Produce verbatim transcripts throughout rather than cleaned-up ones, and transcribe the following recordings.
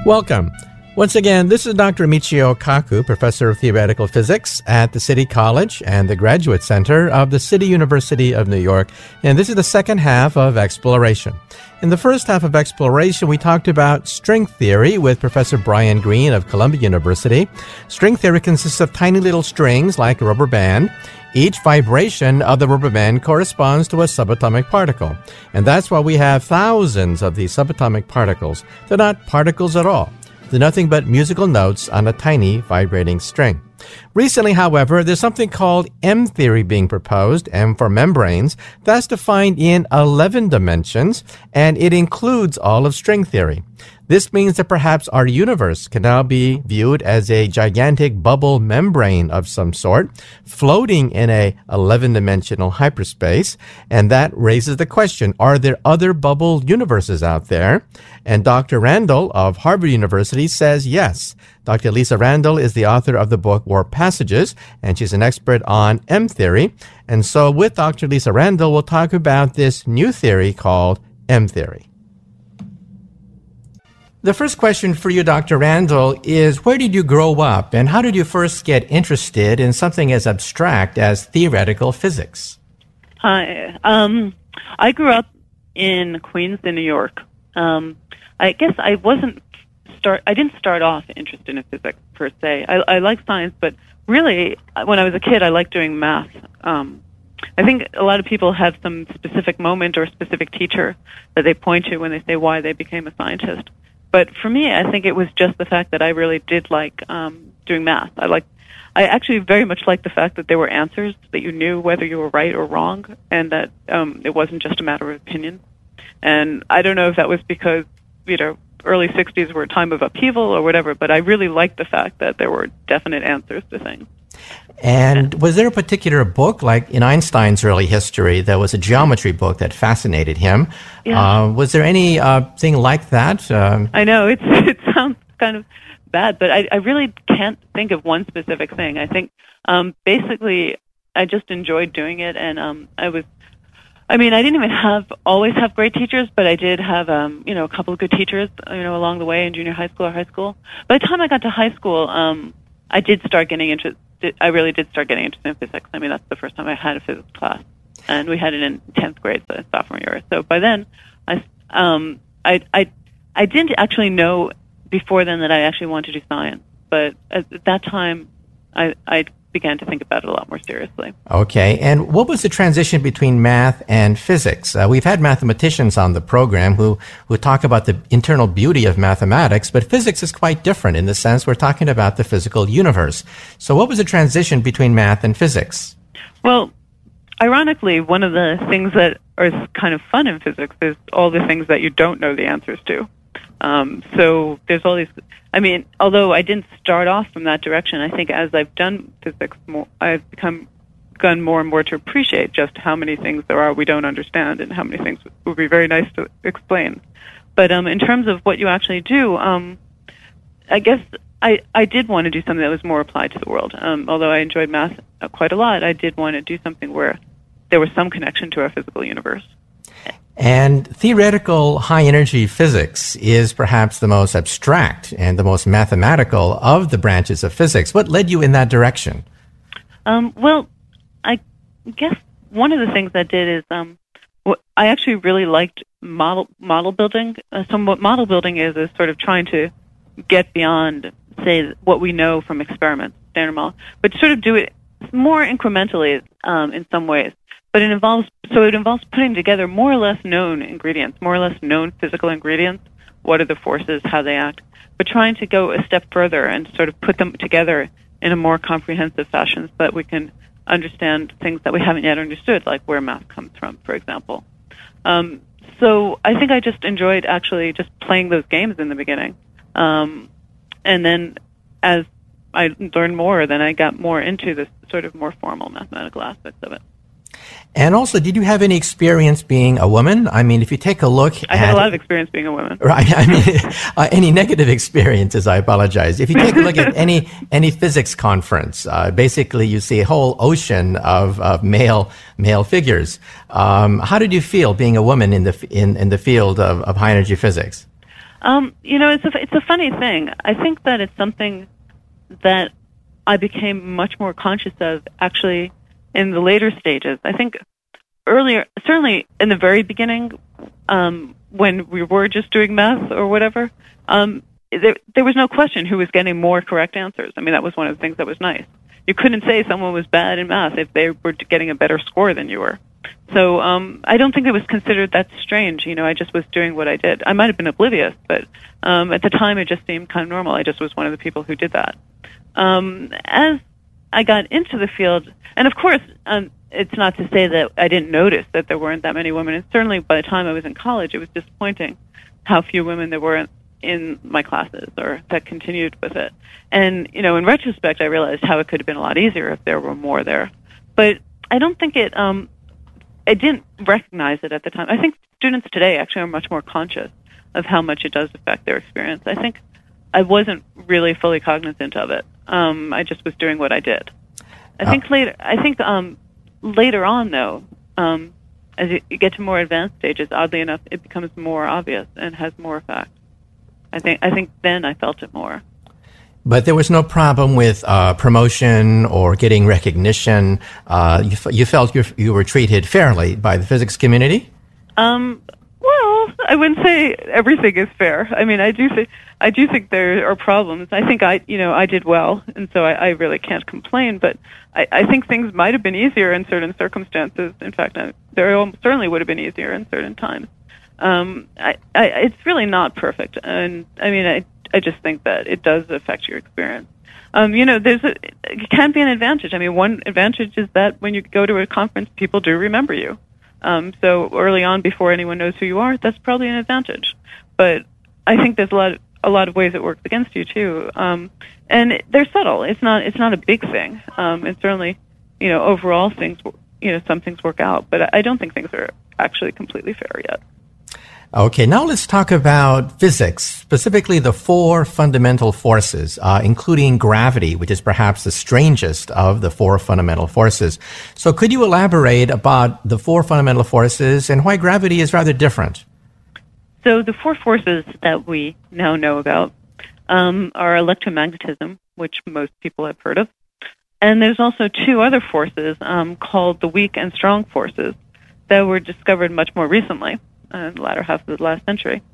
Welcome. Once again, this is Doctor Michio Kaku, Professor of Theoretical Physics at the City College and the Graduate Center of the City University of New York. And this is the second half of Exploration. In the first half of Exploration, we talked about string theory with Professor Brian Greene of Columbia University. String theory consists of tiny little strings like a rubber band. Each vibration of the rubber band corresponds to a subatomic particle. And that's why we have thousands of these subatomic particles. They're not particles at all. They're nothing but musical notes on a tiny vibrating string. Recently, however, there's something called M-theory being proposed, M for membranes. That's defined in eleven dimensions, and it includes all of string theory. This means that perhaps our universe can now be viewed as a gigantic bubble membrane of some sort, floating in a eleven-dimensional hyperspace. And that raises the question, are there other bubble universes out there? And Doctor Randall of Harvard University says yes. Doctor Lisa Randall is the author of the book Warp Passages, and she's an expert on M-theory. And so with Doctor Lisa Randall, we'll talk about this new theory called M-theory. The first question for you, Doctor Randall, is where did you grow up and how did you first get interested in something as abstract as theoretical physics? Hi. Um, I grew up in Queens, in New York. Um, I guess I wasn't start. I didn't start off interested in physics per se. I, I like science, but really, when I was a kid, I liked doing math. Um, I think a lot of people have some specific moment or specific teacher that they point to when they say why they became a scientist. But for me, I think it was just the fact that I really did like um, doing math. I like, I actually very much liked the fact that there were answers, that you knew whether you were right or wrong, and that um, it wasn't just a matter of opinion. And I don't know if that was because, you know, early sixties were a time of upheaval or whatever, but I really liked the fact that there were definite answers to things. And was there a particular book, like in Einstein's early history, there was a geometry book that fascinated him? Yeah. Uh, was there any uh, thing like that? Um, I know, it's, it sounds kind of bad, but I, I really can't think of one specific thing. I think um, basically I just enjoyed doing it, and um, I was, I mean, I didn't even have always have great teachers, but I did have, um, you know, a couple of good teachers, you know, along the way in junior high school or high school. By the time I got to high school, um, I did start getting interested. I really did start getting interested in physics. I mean, that's the first time I had a physics class, and we had it in tenth grade, so sophomore year. So by then, I, um, I, I, I didn't actually know before then that I actually wanted to do science. But at that time, I, I began to think about it a lot more seriously. Okay, and what was the transition between math and physics? Uh, we've had mathematicians on the program who, who talk about the internal beauty of mathematics, but physics is quite different in the sense we're talking about the physical universe. So what was the transition between math and physics? Well, ironically, one of the things that is kind of fun in physics is all the things that you don't know the answers to. Um, so there's all these, I mean, although I didn't start off from that direction, I think as I've done physics more, I've become gone more and more to appreciate just how many things there are we don't understand and how many things would be very nice to explain. But um, in terms of what you actually do, um, I guess I, I did want to do something that was more applied to the world. Um, although I enjoyed math uh, quite a lot, I did want to do something where there was some connection to our physical universe. And theoretical high-energy physics is perhaps the most abstract and the most mathematical of the branches of physics. What led you in that direction? Um, well, I guess one of the things that did is um, I actually really liked model model building. Uh, so what model building is is sort of trying to get beyond, say, what we know from experiments, standard model, but sort of do it more incrementally um, in some ways. But it involves, so it involves putting together more or less known ingredients, more or less known physical ingredients. What are the forces, how they act, but trying to go a step further and sort of put them together in a more comprehensive fashion so that we can understand things that we haven't yet understood, like where math comes from, for example. Um, so I think I just enjoyed actually just playing those games in the beginning. Um, and then as I learned more, then I got more into this sort of more formal mathematical aspects of it. And also, did you have any experience being a woman? I mean, if you take a look I at... had a lot of experience being a woman. Right. I mean, uh, any negative experiences, I apologize. If you take a look at any any physics conference, uh, basically you see a whole ocean of, of male male figures. Um, how did you feel being a woman in the in, in the field of, of high-energy physics? Um, you know, it's a, it's a funny thing. I think that it's something that I became much more conscious of actually in the later stages. I think earlier, certainly in the very beginning, um, when we were just doing math or whatever, um, there, there was no question who was getting more correct answers. I mean, that was one of the things that was nice. You couldn't say someone was bad in math if they were getting a better score than you were. So um, I don't think it was considered that strange. You know, I just was doing what I did. I might have been oblivious, but um, at the time it just seemed kind of normal. I just was one of the people who did that. Um, as I got into the field, and of course, um, it's not to say that I didn't notice that there weren't that many women. And certainly by the time I was in college, it was disappointing how few women there were in my classes or that continued with it. And, you know, in retrospect, I realized how it could have been a lot easier if there were more there. But I don't think it, um, I didn't recognize it at the time. I think students today actually are much more conscious of how much it does affect their experience. I think I wasn't really fully cognizant of it. Um, I just was doing what I did. I oh. think later, I think, um, later on though, um, as you, you get to more advanced stages, oddly enough, it becomes more obvious and has more effect. I think I think then I felt it more. But there was no problem with uh, promotion or getting recognition. Uh, you, f- you felt you you were treated fairly by the physics community? Um, well, I wouldn't say everything is fair. I mean, I do think I do think there are problems. I think I you know I did well, and so I, I really can't complain. But I, I think things might have been easier in certain circumstances. In fact, I, there certainly would have been easier in certain times. Um, I, I, it's really not perfect, and I mean, I, I just think that it does affect your experience. Um, you know, there's a, it can be an advantage. I mean, one advantage is that when you go to a conference, people do remember you. Um, so early on, before anyone knows who you are, that's probably an advantage. But I think there's a lot, of, a lot of ways it works against you too, um, and they're subtle. It's not, it's not a big thing. Um, and certainly, you know, overall things, you know, some things work out, but I don't think things are actually completely fair yet. Okay, now let's talk about physics, specifically the four fundamental forces, uh, including gravity, which is perhaps the strangest of the four fundamental forces. So could you elaborate about the four fundamental forces and why gravity is rather different? So the four forces that we now know about um, are electromagnetism, which most people have heard of, and there's also two other forces um, called the weak and strong forces that were discovered much more recently. In the latter half of the last century.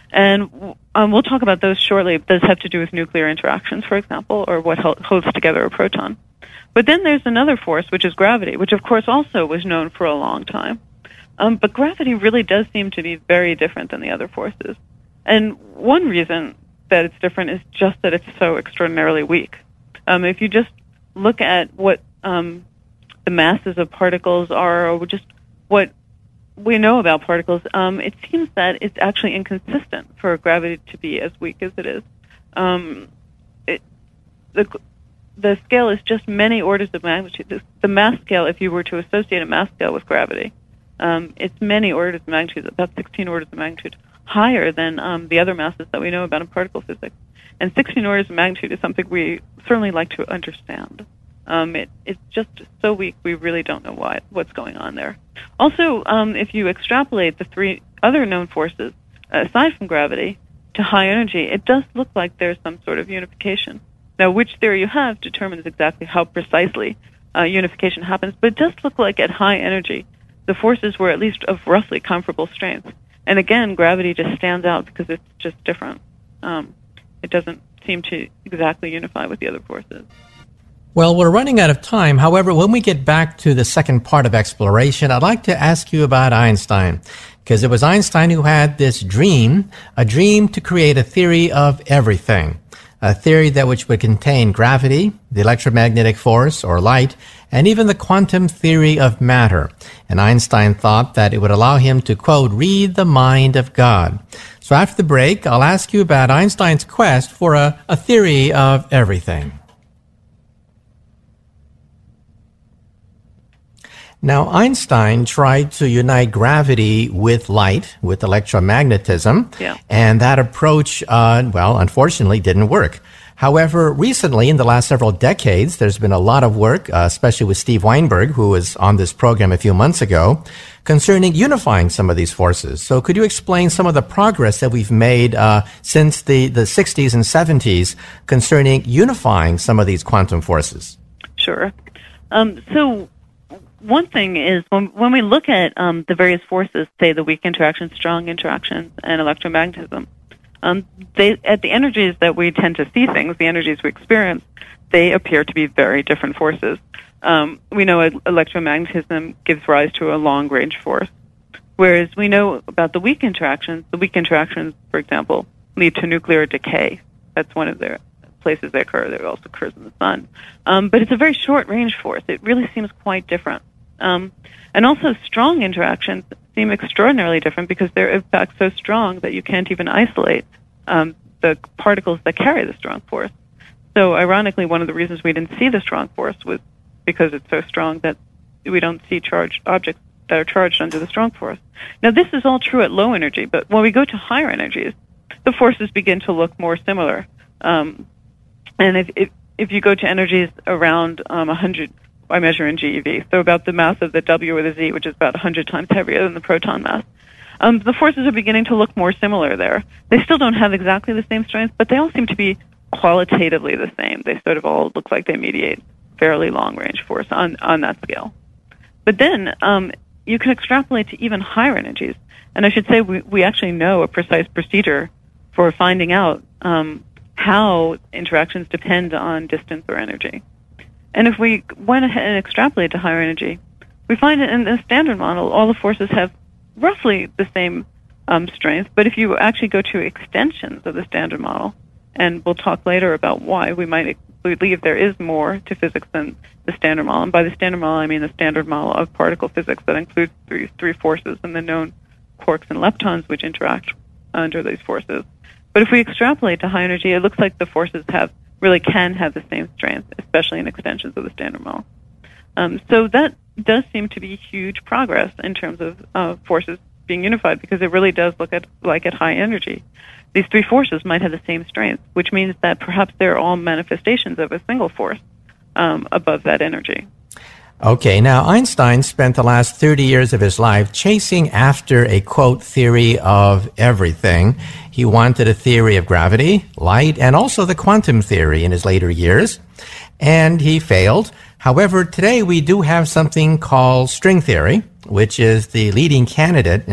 And um, we'll talk about those shortly. Those have to do with nuclear interactions, for example, or what holds together a proton. But then there's another force, which is gravity, which of course also was known for a long time. Um, but gravity really does seem to be very different than the other forces. And one reason that it's different is just that it's so extraordinarily weak. Um, if you just look at what um, the masses of particles are, or just what we know about particles, um, it seems that it's actually inconsistent for gravity to be as weak as it is. Um, it, the, the scale is just many orders of magnitude. The, the mass scale, if you were to associate a mass scale with gravity, um, it's many orders of magnitude, about sixteen orders of magnitude, higher than um, the other masses that we know about in particle physics. And sixteen orders of magnitude is something we certainly like to understand. Um, it, it's just so weak, we really don't know why, what's going on there. Also, um, if you extrapolate the three other known forces, uh, aside from gravity, to high energy, it does look like there's some sort of unification. Now, which theory you have determines exactly how precisely uh, unification happens, but it does look like at high energy, the forces were at least of roughly comparable strength. And again, gravity just stands out because it's just different. Um, it doesn't seem to exactly unify with the other forces. Well, we're running out of time. However, when we get back to the second part of exploration, I'd like to ask you about Einstein, because it was Einstein who had this dream, a dream to create a theory of everything, a theory that which would contain gravity, the electromagnetic force or light, and even the quantum theory of matter. And Einstein thought that it would allow him to, quote, read the mind of God. So after the break, I'll ask you about Einstein's quest for a, a theory of everything. Now, Einstein tried to unite gravity with light, with electromagnetism, yeah. and that approach, uh, well, unfortunately didn't work. However, recently, in the last several decades, there's been a lot of work, uh, especially with Steve Weinberg, who was on this program a few months ago, concerning unifying some of these forces. So could you explain some of the progress that we've made uh, since the, the sixties and seventies concerning unifying some of these quantum forces? Sure. Um, so one thing is when, when we look at um, the various forces, say the weak interactions, strong interactions, and electromagnetism, um, they at the energies that we tend to see things, the energies we experience, they appear to be very different forces. Um, we know electromagnetism gives rise to a long-range force, whereas we know about the weak interactions. The weak interactions, for example, lead to nuclear decay. That's one of the places they occur. It also occurs in the sun. Um, but it's a very short-range force. It really seems quite different. Um, and also strong interactions seem extraordinarily different because they're, in fact, so strong that you can't even isolate um, the particles that carry the strong force. So, ironically, one of the reasons we didn't see the strong force was because it's so strong that we don't see charged objects that are charged under the strong force. Now, this is all true at low energy, but when we go to higher energies, the forces begin to look more similar. Um, and if, if if you go to energies around um, one hundred, I measure in GeV, so about the mass of the W or the Z, which is about one hundred times heavier than the proton mass, um, the forces are beginning to look more similar there. They still don't have exactly the same strength, but they all seem to be qualitatively the same. They sort of all look like they mediate fairly long-range force on, on that scale. But then um, you can extrapolate to even higher energies. And I should say we, we actually know a precise procedure for finding out um, how interactions depend on distance or energy. And if we went ahead and extrapolate to higher energy, we find that in the standard model, all the forces have roughly the same um, strength. But if you actually go to extensions of the standard model, and we'll talk later about why we might believe there is more to physics than the standard model. And by the standard model, I mean the standard model of particle physics that includes three, three forces and the known quarks and leptons which interact under these forces. But if we extrapolate to high energy, it looks like the forces have really can have the same strength, especially in extensions of the standard model. Um, so that does seem to be huge progress in terms of uh, forces being unified, because it really does look at like at high energy. These three forces might have the same strength, which means that perhaps they're all manifestations of a single force um, above that energy. Okay, now Einstein spent the last thirty years of his life chasing after a, quote, theory of everything. He wanted a theory of gravity, light, and also the quantum theory in his later years, and he failed. However, today we do have something called string theory, which is the leading candidate